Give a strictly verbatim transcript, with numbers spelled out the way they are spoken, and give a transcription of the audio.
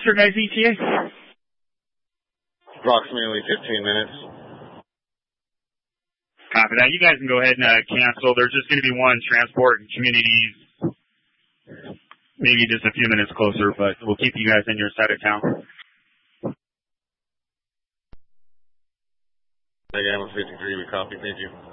What's your guys' E T A? Approximately fifteen minutes. Copy that. You guys can go ahead and uh, cancel. There's just going to be one transport and communities, maybe just a few minutes closer, but we'll keep you guys in your side of town. Again, fifty-three, we copy. Thank you.